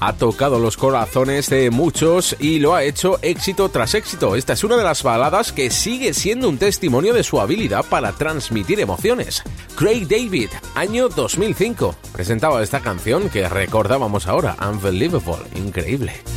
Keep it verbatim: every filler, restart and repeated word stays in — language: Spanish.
ha tocado los corazones de muchos y lo ha hecho éxito tras éxito. Esta es una de las baladas que sigue siendo un testimonio de su habilidad para transmitir emociones. Craig David, año dos mil cinco, presentaba esta canción que recordábamos ahora, Unbelievable, increíble.